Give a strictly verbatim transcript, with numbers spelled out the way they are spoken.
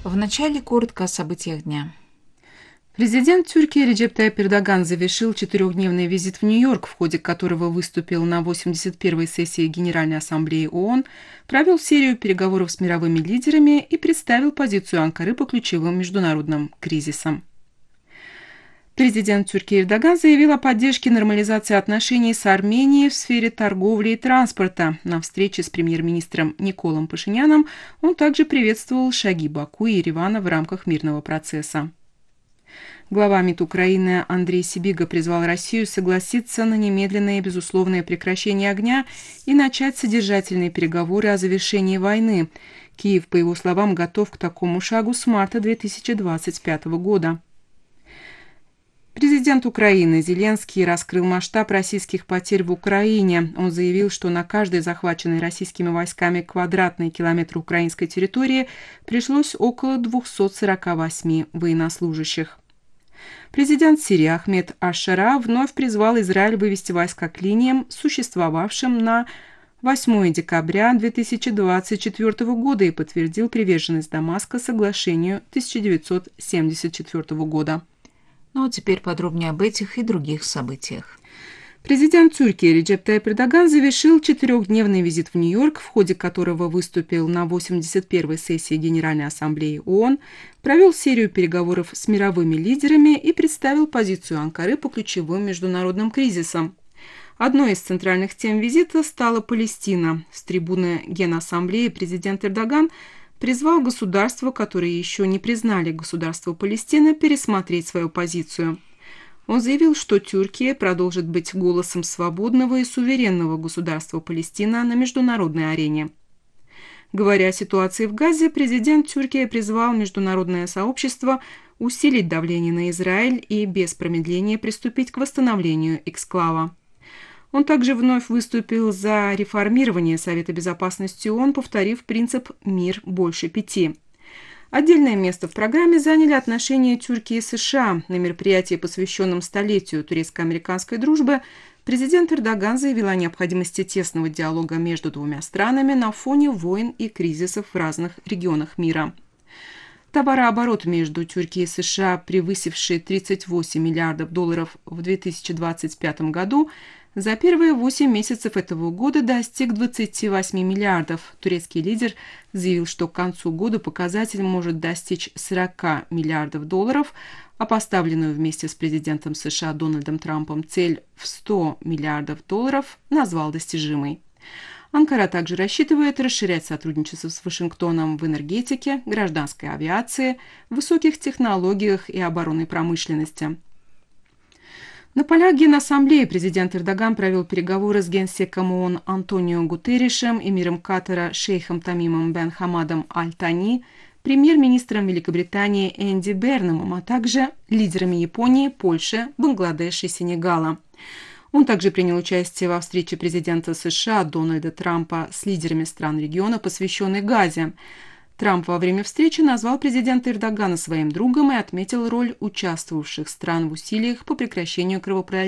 Вначале коротко о событиях дня. Президент Тюркии Реджеп Тайип Эрдоган завершил четырехдневный визит в Нью-Йорк, в ходе которого выступил на восемьдесят первой сессии Генеральной Ассамблеи ООН, провел серию переговоров с мировыми лидерами и представил позицию Анкары по ключевым международным кризисам. Президент Тюркии Эрдоган заявил о поддержке нормализации отношений с Арменией в сфере торговли и транспорта. На встрече с премьер-министром Николом Пашиняном он также приветствовал шаги Баку и Еревана в рамках мирного процесса. Глава МИД Украины Андрей Сибига призвал Россию согласиться на немедленное и безусловное прекращение огня и начать содержательные переговоры о завершении войны. Киев, по его словам, готов к такому шагу с марта две тысячи двадцать пятого года. Президент Украины Зеленский раскрыл масштаб российских потерь в Украине. Он заявил, что на каждый захваченный российскими войсками квадратный километр украинской территории пришлось около двухсот сорока восьми военнослужащих. Президент Сирии Ахмед аш-Шара вновь призвал Израиль вывести войска к линиям, существовавшим на восьмое декабря две тысячи двадцать четвёртого года, и подтвердил приверженность Дамаска соглашению тысяча девятьсот семьдесят четвёртого года. Ну а теперь подробнее об этих и других событиях. Президент Тюркии Реджеп Тайип Эрдоган завершил четырехдневный визит в Нью-Йорк, в ходе которого выступил на восемьдесят первой сессии Генеральной Ассамблеи ООН, провел серию переговоров с мировыми лидерами и представил позицию Анкары по ключевым международным кризисам. Одной из центральных тем визита стала Палестина. С трибуны Генассамблеи президент Эрдоган призвал государства, которые еще не признали государство Палестина, пересмотреть свою позицию. Он заявил, что Тюркия продолжит быть голосом свободного и суверенного государства Палестина на международной арене. Говоря о ситуации в Газе, президент Тюркии призвал международное сообщество усилить давление на Израиль и без промедления приступить к восстановлению эксклава. Он также вновь выступил за реформирование Совета Безопасности ООН, повторив принцип «мир больше пяти». Отдельное место в программе заняли отношения Тюркии и США. На мероприятии, посвященном столетию турецко-американской дружбы, президент Эрдоган заявил о необходимости тесного диалога между двумя странами на фоне войн и кризисов в разных регионах мира. Товарооборот между Тюркией и США, превысивший тридцать восемь миллиардов долларов в две тысячи двадцать пятом году, за первые восемь месяцев этого года достиг двадцати восьми миллиардов. Турецкий лидер заявил, что к концу года показатель может достичь сорока миллиардов долларов, а поставленную вместе с президентом США Дональдом Трампом цель в сто миллиардов долларов назвал достижимой. Анкара также рассчитывает расширять сотрудничество с Вашингтоном в энергетике, гражданской авиации, высоких технологиях и оборонной промышленности. На полях Генассамблеи президент Эрдоган провел переговоры с генсеком ООН Антонио Гутерришем, эмиром Катара шейхом Тамимом бен Хамадом Аль-Тани, премьер-министром Великобритании Энди Бернамом, а также лидерами Японии, Польши, Бангладеш и Сенегала. Он также принял участие во встрече президента США Дональда Трампа с лидерами стран региона, посвященной Газе. Трамп во время встречи назвал президента Эрдогана своим другом и отметил роль участвовавших стран в усилиях по прекращению кровопролития